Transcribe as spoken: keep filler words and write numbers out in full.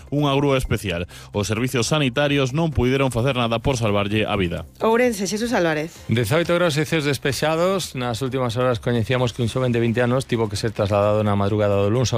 unha grúa especial. Os servizos sanitarios non puideron facer nada por salvarlle a vida. Ourense, Xesús Álvarez. dezaoito graus e ceos despexados. Nas últimas horas coñecíamos que un xoven de vinte anos tivo que ser trasladado na madrugada do luns